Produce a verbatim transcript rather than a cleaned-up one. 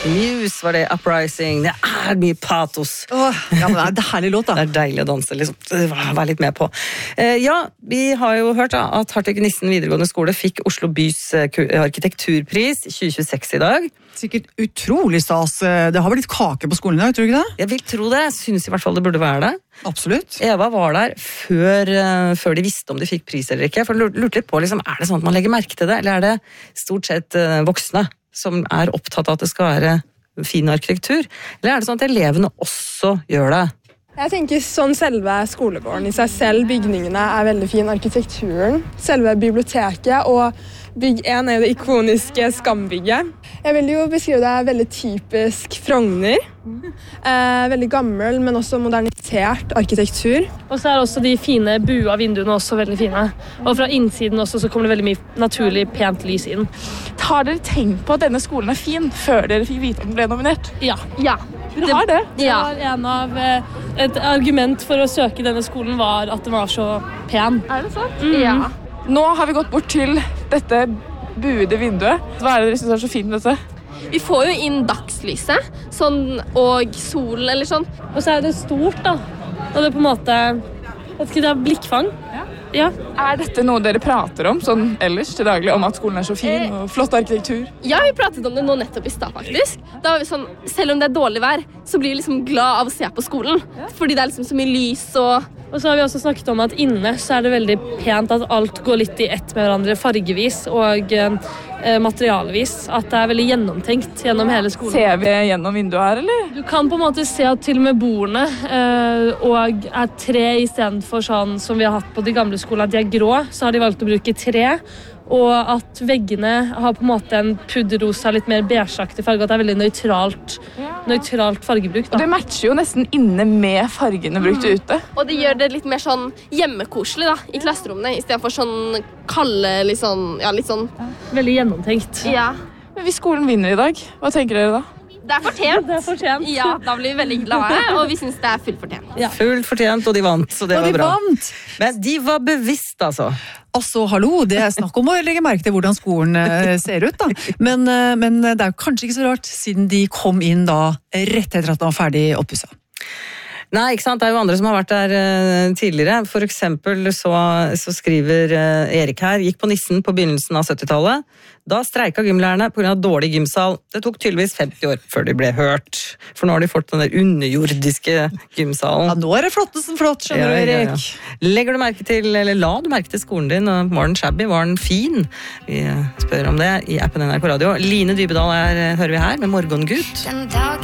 Muse var det, Uprising. Det er mye patos. Åh, ja, men det er en herlig låt da. Det er deilig å danse, liksom. Vær litt med på. Eh, ja, vi har jo hørt da, at Hartvig Nissen videregående skole fikk Oslo bys arkitekturpris tjue tjueseks i dag. Sikkert utrolig stas. Det har blitt kake på skolen i dag, tror du ikke det? Jeg vil tro det. Jeg synes i hvert fall det burde være det. Absolutt. Eva var der før, uh, før de visste om de fikk pris eller ikke. For jeg lurte litt på, liksom, er det sånn at man legger merke til det? Eller er det stort sett uh, voksne som er opptatt av at det skal være fin arkitektur? Eller er det sånn at elevene også gjør det? Jeg tenker sånn selve skolegården i seg selv, bygningene er veldig fin, arkitekturen, selve biblioteket og bygg én er det ikoniske skambygget. Jeg vil jo beskrive det er veldig typisk Frogner, eh, veldig gammel, men også modernisert arkitektur. Og så er også de fine bua vinduene også veldig fine. Og fra innsiden også så kommer det veldig mye naturlig pent lys inn. Har dere tenkt på at denne skolen er fin før dere fikk vite om den ble nominert? Ja. Ja. Dere har det? Det var en av, et argument for å søke denne skolen var at den var så pen. Er det sant? Mm. Ja. Nå har vi gått bort til dette buede vinduet. Hva er det dere synes er så fint med dette? Vi får jo inn dagslyset, sånn, og solen eller sånn. Og så er det stort da. Og det er på en måte, vet ikke, det er blikkfang. Ja. Ja. Er dette noe dere prater om sånn ellers til daglig, om at skolen er så fin og flott arkitektur? Ja, vi pratet om det nå nettopp i stad faktisk. Da var vi sånn, selv om det er dårlig vær, så blir vi liksom glad av å se på skolen. Ja. Fordi det er liksom så mye lys og... Og så har vi også snakket om at inne så er det veldig pent at alt går litt i ett med hverandre fargevis og eh, materialvis. At det er veldig gjennomtenkt gjennom hele skolen. Ser vi gjennom vinduet her, eller? Du kan på en måte se at til og med bordene eh, og er tre i stedet for sånn som vi har hatt på de gamle skolene, at de er grå, så har de valgt å bruke tre. Og at veggene har på en måte en pudderrosa, litt mer beigeaktig farge, at det er veldig nøytralt, ja. nøytralt fargebruk. Da. Og det matcher jo nesten inne med fargene brukt mm. ute. Og det gjør det litt mer sånn hjemmekoselig da, i klasserommene, i stedet for sånn kalde, litt sånn, ja, litt sånn... Veldig gjennomtenkt. Ja. Men hvis skolen vinner i dag, hva tenker dere da? Det er fortjent. Det er fortjent. Ja, da blir vi veldig glade, og vi synes det er fullt fortjent. Ja. Fullt fortjent, og de vant, så det og var de bra. Vant. Men de var bevisst, altså. Altså, hallo, det er snakk om å legge merke til hvordan skolen ser ut, da. Men, men det er jo kanskje ikke så rart, siden de kom inn da rett etter at de var ferdig oppusset. Nei, ikke sant? Det er jo andre som har vært der uh, tidligere. For eksempel så, så skriver uh, Erik her, gikk på Nissen på begynnelsen av syttitallet. Da streika gymlærerne på grunn av dårlig gymsal. Det tok tydeligvis femti år før de ble hørt. For nå har de fått den der underjordiske gymsalen. Ja, nå er det flottesen flott, skjønner ja, du, Erik. Ja, ja. Legger du merke til, eller la du merke til skolen din? Var den shabby? Var den fin? Vi spør om det i appen N R K Radio. Line Dybedal er, hører vi her, med Morgengutt. Den dagen